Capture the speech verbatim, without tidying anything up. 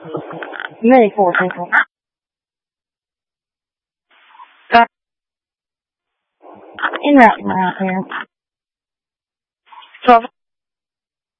Many poor people. Got in route around here. Twelve